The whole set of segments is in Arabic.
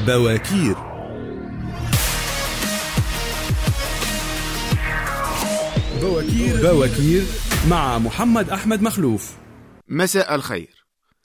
بواكير. بواكير مع محمد أحمد مخلوف. مساء الخير.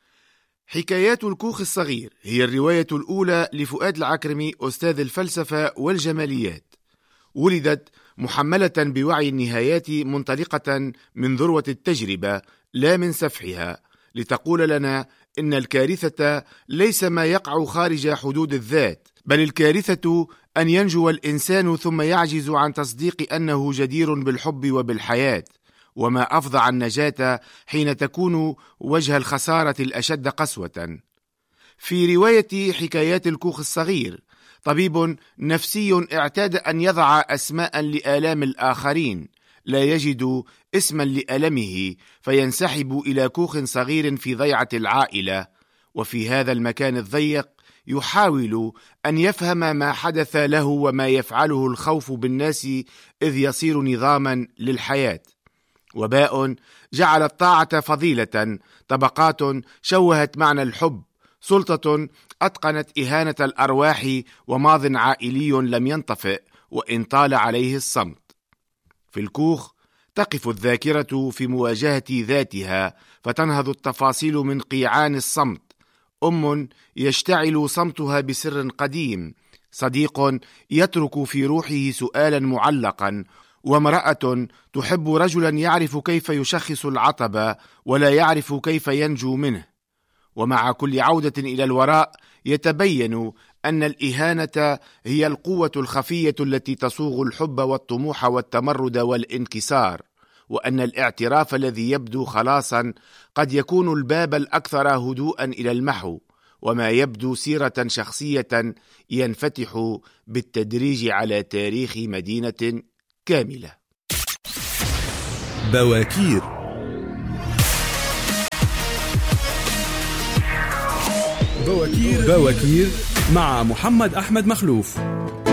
حكايات الكوخ الصغير هي الرواية الأولى لفؤاد العكرمي أستاذ الفلسفة والجماليات. ولدت محملة بوعي النهايات منطلقة من ذروة التجربة لا من سفحها، لتقول لنا إن الكارثة ليس ما يقع خارج حدود الذات، بل الكارثة أن ينجو الإنسان ثم يعجز عن تصديق أنه جدير بالحب وبالحياة. وما أفظع النجاة حين تكون وجه الخسارة الأشد قسوة. في رواية حكايات الكوخ الصغير، طبيب نفسي اعتاد أن يضع أسماء لآلام الآخرين، لا يجد اسما لألمه فينسحب إلى كوخ صغير في ضيعة العائلة، وفي هذا المكان الضيق يحاول أن يفهم ما حدث له وما يفعله الخوف بالناس إذ يصير نظاما للحياة. وباء جعل الطاعة فضيلة، طبقات شوهت معنى الحب، سلطة أتقنت إهانة الأرواح، وماض عائلي لم ينطفئ وإن طال عليه الصمت. في الكوخ تقف الذاكرة في مواجهة ذاتها، فتنهض التفاصيل من قيعان الصمت. أم يشتعل صمتها بسر قديم، صديق يترك في روحه سؤالا معلقا، وامرأة تحب رجلا يعرف كيف يشخص العطب ولا يعرف كيف ينجو منه. ومع كل عودة إلى الوراء يتبين أن الإهانة هي القوة الخفية التي تصوغ الحب والطموح والتمرد والانكسار، وأن الاعتراف الذي يبدو خلاصا قد يكون الباب الأكثر هدوءا إلى المحو، وما يبدو سيرة شخصية ينفتح بالتدريج على تاريخ مدينة كاملة. بواكير. بواكير مع محمد أحمد مخلوف.